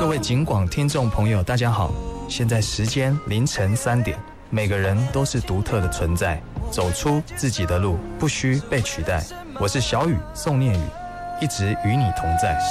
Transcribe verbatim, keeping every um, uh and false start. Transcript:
各位警广听众朋友，大家好，现在时间凌晨三点，每个人都是独特的存在，走出自己的路，不需被取代。我是小雨宋念宇，一直与你同在。